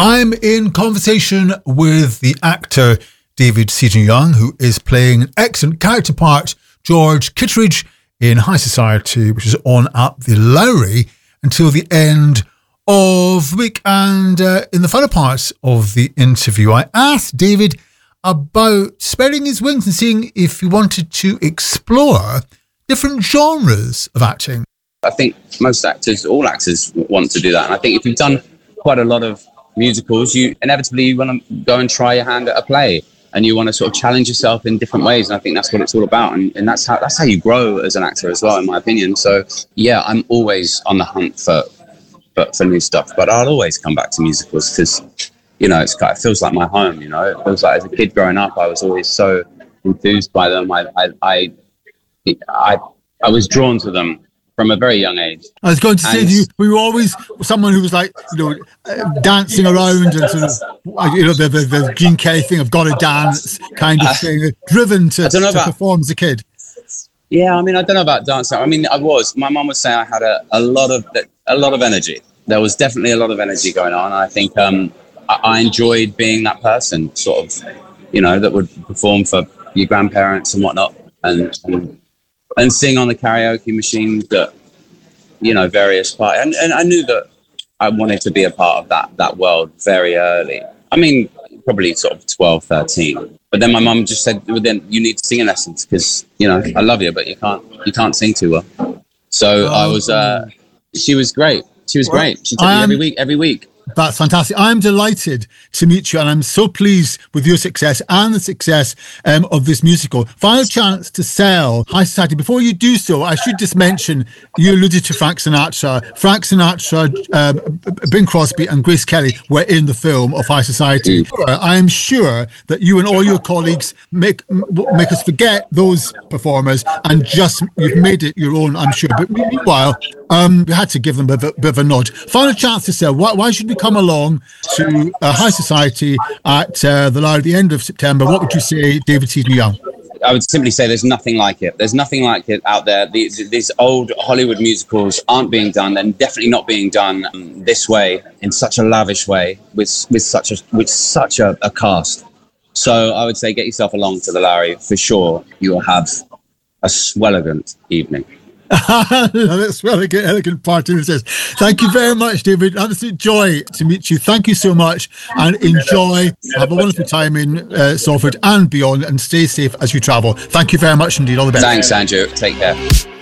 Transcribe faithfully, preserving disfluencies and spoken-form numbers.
I'm in conversation with the actor David Seaton-Young, who is playing an excellent character part, George Kittredge, in High Society, which is on at the Lowry until the end of the week. And uh, in the final parts of the interview, I asked David about spreading his wings and seeing if he wanted to explore different genres of acting. I think most actors, all actors want to do that. And I think if you've done quite a lot of musicals, you inevitably you want to go and try your hand at a play, and you want to sort of challenge yourself in different ways. And I think that's what it's all about. And, and that's how that's how you grow as an actor as well, in my opinion. So yeah, I'm always on the hunt for for, for new stuff, but I'll always come back to musicals because, you know, it's it feels like my home, you know. It feels like as a kid growing up, I was always so enthused by them. I I I I, I was drawn to them from a very young age. I was going to say, and, to you, we were always someone who was like, you know, uh, dancing around and sort of, you know, the, the, the Gene Kelly thing of got to dance kind of uh, thing, driven to, to about, perform as a kid. Yeah, I mean, I don't know about dancing. I mean, I was. My mum would say I had a, a lot of a lot of energy. There was definitely a lot of energy going on. I think um, I, I enjoyed being that person, sort of, you know, that would perform for your grandparents and whatnot, and. and and sing on the karaoke machine that, you know, various parts. And, and I knew that I wanted to be a part of that that world very early. I mean, probably sort of twelve, thirteen. But then my mum just said, well, then you need singing lessons because, you know, I love you, but you can't you can't sing too well. So oh, I was, uh, she was great. She was great. She took me every week, every week. That's fantastic. I'm delighted to meet you, and I'm so pleased with your success and the success um, of this musical. Final chance to sell High Society. Before you do so, I should just mention, you alluded to Frank Sinatra. Frank Sinatra, uh, Bing Crosby and Grace Kelly were in the film of High Society. Mm. I am sure that you and all your colleagues make make us forget those performers and just, you've made it your own, I'm sure. But meanwhile, um, we had to give them a bit, bit of a nod. Final chance to sell. Why, why should we come along to uh, High Society at uh, the Lowry at the end of September? What would you say, David Seaton-Young? I would simply say there's nothing like it. There's nothing like it out there. These, these old Hollywood musicals aren't being done, and definitely not being done um, this way, in such a lavish way, with with such a with such a, a cast. So I would say get yourself along to the Lowry for sure. You will have a swelligant evening. That's well, elegant, elegant party. Thank you very much, David. Absolute joy to meet you. Thank you so much, and enjoy. Have a wonderful time in uh, Salford and beyond, and stay safe as you travel. Thank you very much indeed. All the best. Thanks, Andrew. Take care.